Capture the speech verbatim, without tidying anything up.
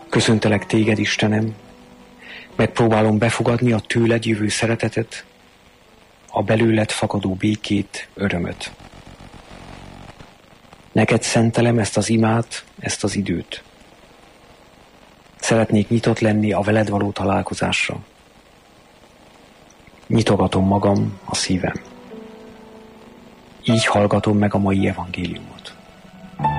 Köszöntelek téged, Istenem, megpróbálom befogadni a tőled jövő szeretetet, a belőled fakadó békét, örömöt. Neked szentelem ezt az imát, ezt az időt. Szeretnék nyitott lenni a veled való találkozásra. Nyitogatom magam, a szívem. Így hallgatom meg a mai evangéliumot.